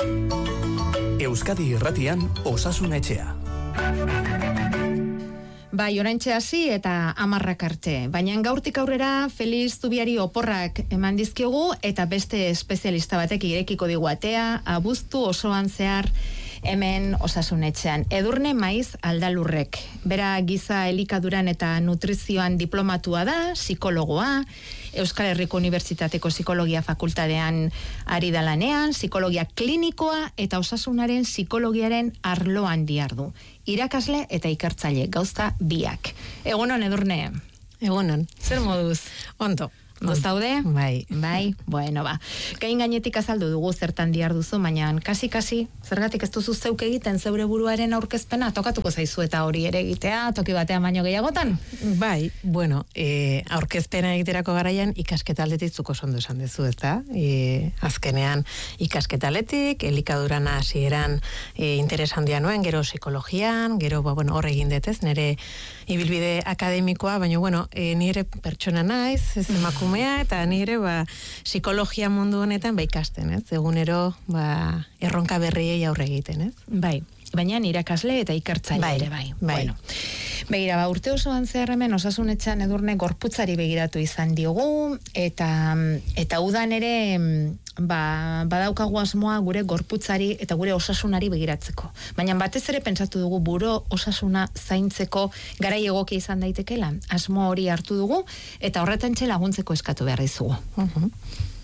Euskadi Irratian Osasun Etxea. Bai, oraintxe hasi eta 10 arte. Baina gaurtik aurrera Feliz Zubiari oporrak eman dizkiogu eta beste espezialista batek irekiko digu atea, abuztu osoan zehar hemen Osasun Etxean. Edurne Maiz Aldalurrek. Bera giza elikaduran eta nutrizioan diplomatua da, psikologoa, Euskal Herriko Unibertsitateko Psikologia Fakultatean ari da lanean, psikologia klinikoa eta osasunaren psikologiaren arloan dihardu. Irakasle eta ikertzaile, gauza biak. Egunon, Edurne? Egunon. Zer moduz? Ondo. Gozaude? Bai. Bai, bueno, ba. Gain gainetik azaldu dugu zertan diharduzu, baina kasi, zergatik ez duzu zeuk egiten zeure buruaren aurkezpena, tokatuko zaizu eta hori ere egitea, toki batean baino gehiagotan? Bai, bueno, aurkezpena egiterako garaian ikasketaletik zuko sondo esan duzu, ezta? Azkenean ikasketaletik, elikaduran hasieran interes handia nuen, gero psikologian, gero, hor egin detez, nire ibilbide akademikoa, baina, nire pertsona naiz, ez emakumea, eta nire, psikologia mundu honetan, ikasten, ez? Egunero, erronka berriei aurre egiten, ez? Bai. Baina irakasle eta ikertzaile ere bai. Bueno. Begira, urte osoan zehar hemen Osasun Etxean Edurne gorputzari begiratu izan diogu eta udan ere badaukagu asmoa gure gorputzari eta gure osasunari begiratzeko. Baina batez ere pentsatu dugu buru osasuna zaintzeko garai egokia izan daitekela. Asmo hori hartu dugu eta horretantxe laguntzeko eskatu behar dizugu.